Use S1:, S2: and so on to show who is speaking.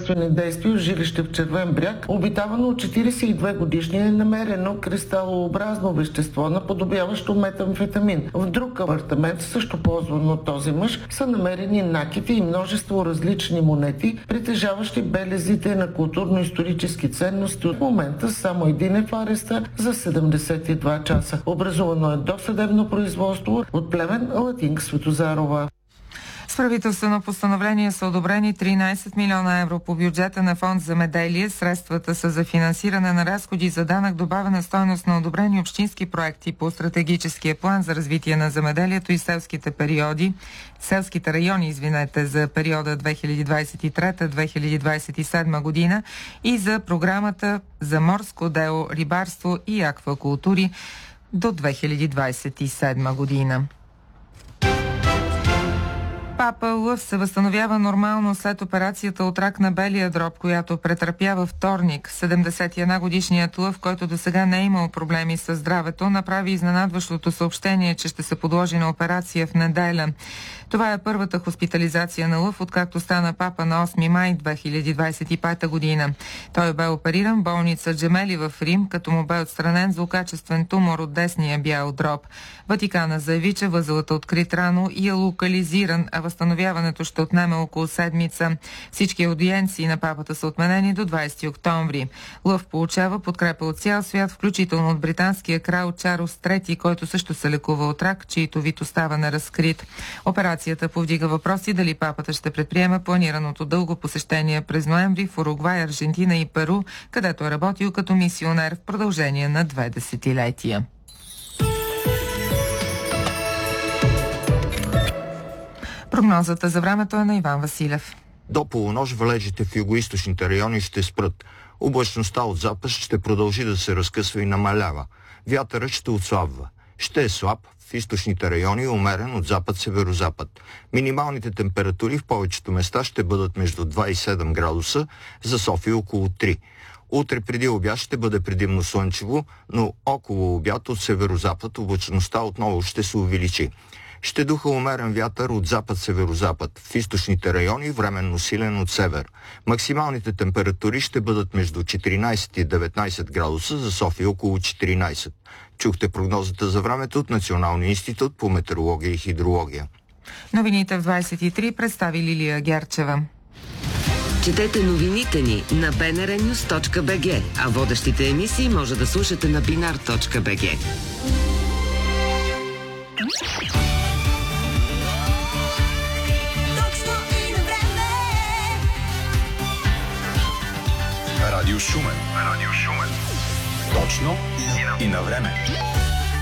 S1: следствени действия в жилище в Червен бряг, обитавано от 42 годишни, е намерено кристалообразно вещество, наподобяващо метамфетамин. В друг апартамент, също ползван от този мъж, са намерени накити и множество различни монети, притежаващи белезите на културно-исторически ценности. От момента само един е в ареста за 72 часа. Образувано е досъдебно производство от Плевен. Латинка Светозарова.
S2: С правителствено постановление са одобрени 13 милиона евро по бюджета на фонд Земеделие. Средствата са за финансиране на разходи за данък добавена стойност на одобрени общински проекти по стратегическия план за развитие на земеделието и селските райони, за периода 2023-2027 година и за програмата за морско дело, рибарство и аквакултури до 2027 година. Папа Лъв се възстановява нормално след операцията от рак на белия дроб, която претърпява вторник. 71-годишният Лъв, който досега не е имал проблеми с здравето, направи изненадващото съобщение, че ще се подложи на операция в неделя. Това е първата хоспитализация на Лъв, откакто стана папа на 8 май 2025 година. Той бе опериран в болница Джемели в Рим, като му бе отстранен злокачествен тумор от десния бял дроб. Ватикана заяви, че възелът е открит рано и е локализиран, а възстановяването ще отнеме около седмица. Всички аудиенции на папата са отменени до 20 октомври. Лъв получава подкрепа от цял свят, включително от британския крал Чарлз III, който също се лекува от рак, чието вид остава неразкрит. Операцията повдига въпроси дали папата ще предприеме планираното дълго посещение през ноември в Уругвай, Аржентина и Перу, където е работил като мисионер в продължение на 2 десетилетия. Прогнозата за времето е на Иван Василев.
S3: До полунощ валежите в югоизточните райони ще спрат. Облачността от запад ще продължи да се разкъсва и намалява. Вятърът ще отслабва. Ще е слаб в източните райони и умерен от запад-северозапад. Минималните температури в повечето места ще бъдат между 2 и 7 градуса, за София около 3. Утре преди обяд ще бъде предимно слънчево, но около обяд от северозапад облачността отново ще се увеличи. Ще духа умерен вятър от запад-северозапад, в източните райони временно силен от север. Максималните температури ще бъдат между 14 и 19 градуса, за София около 14. Чухте прогнозата за времето от Националния институт по метеорология и хидрология.
S2: Новините в 23 представи Лилия Герчева.
S4: Четете новините ни на bnrnews.bg, а водещите емисии може да слушате на binar.bg.
S5: Радио Шумен. Точно и на време.